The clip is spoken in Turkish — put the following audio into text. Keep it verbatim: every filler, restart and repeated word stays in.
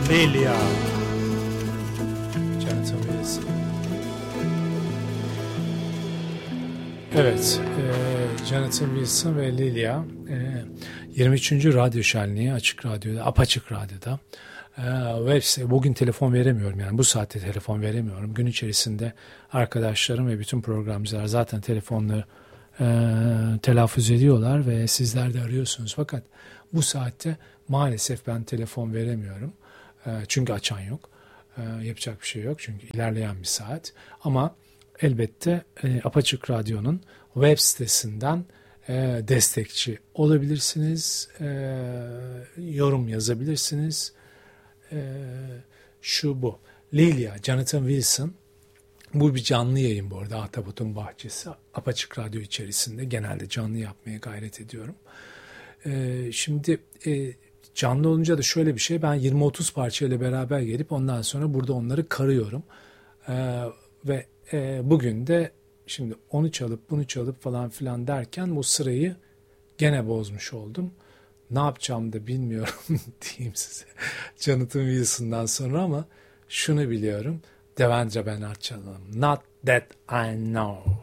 Lilia. Jonathan Wilson. Evet, e, Jonathan Wilson ve Lilia e, yirmi üçüncü radyo şenliği Açık Radyo'da, Apaçık Radyo'da. Web site, bugün telefon veremiyorum, yani bu saatte telefon veremiyorum. Gün içerisinde arkadaşlarım ve bütün programcılar zaten telefonları e, telaffuz ediyorlar ve sizler de arıyorsunuz. Fakat bu saatte maalesef ben telefon veremiyorum. E, çünkü açan yok. E, yapacak bir şey yok çünkü ilerleyen bir saat. Ama elbette e, Apaçık Radyo'nun web sitesinden e, destekçi olabilirsiniz. E, yorum yazabilirsiniz. Ee, şu bu. Lilia, Jonathan Wilson. Bu bir canlı yayın bu arada. Ahtapot'un Bahçesi. Apaçık Radyo içerisinde genelde canlı yapmaya gayret ediyorum. Ee, şimdi e, canlı olunca da şöyle bir şey. Ben yirmi otuz parçayla beraber gelip ondan sonra burada onları karıyorum. Ee, ve e, bugün de şimdi onu çalıp bunu çalıp falan filan derken bu sırayı gene bozmuş oldum. Ne yapacağımı da bilmiyorum diyeyim size Jonathan Wilson'dan sonra, ama şunu biliyorum. Devendra Banhart çalalım. Not that I know.